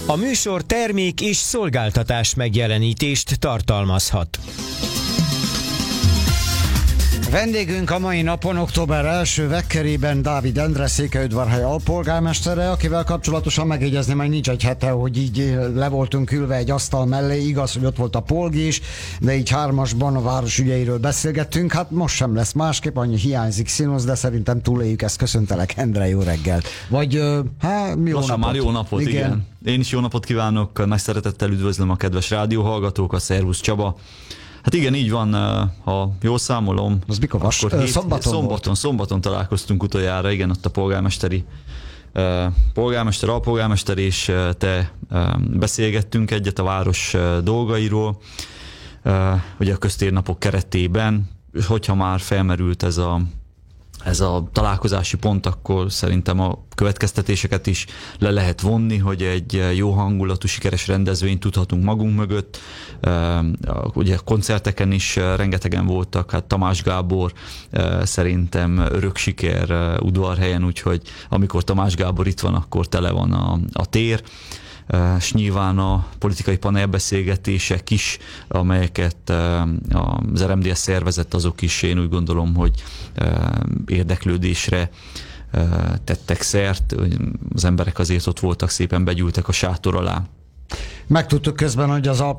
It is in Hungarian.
A műsor termék és szolgáltatás megjelenítést tartalmazhat. Vendégünk a mai napon, október 1. vekkerében Dávid Endre, Székelyudvarhely alpolgármestere, akivel kapcsolatosan megjegyezni, majd nincs egy hete, hogy így le voltunk ülve egy asztal mellé, igaz, hogy ott volt a polgi is, de így hármasban a város ügyeiről beszélgettünk, hát most sem lesz másképp, annyi hiányzik színusz, de szerintem túléljük ezt. Köszöntelek, Endre, jó reggel. Vagy, jó napot. Már jó napot, igen. Én is jó napot kívánok, nagy szeretettel üdvözlöm a kedves rádióhallgatókat, szervusz Csaba. Hát igen, így van, ha jól számolom. Az mikor Szombaton találkoztunk utoljára, igen, ott a alpolgármester és te beszélgettünk egyet a város dolgairól, ugye a köztérnapok keretében. Hogyha már felmerült ez a találkozási pont, akkor szerintem a következtetéseket is le lehet vonni, hogy egy jó hangulatú, sikeres rendezvényt tudhatunk magunk mögött. Ugye koncerteken is rengetegen voltak, hát Tamás Gábor szerintem örök siker Udvarhelyen, úgyhogy amikor Tamás Gábor itt van, akkor tele van a tér. És nyilván a politikai panelbeszélgetések is, amelyeket az RMDS szervezett, azok is én úgy gondolom, hogy érdeklődésre tettek szert. Az emberek azért ott voltak, szépen begyűltek a sátor alá. Megtudtuk közben, hogy az